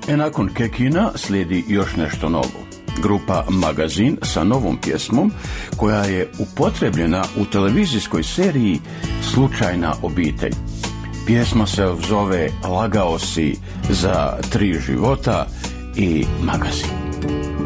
Nakon Kekina slijedi još nešto novo. Grupa Magazin sa novom pjesmom koja je upotrebljena u televizijskoj seriji Slučajna obitelj. Pjesma se zove Lagao si za 3 života i Magazin.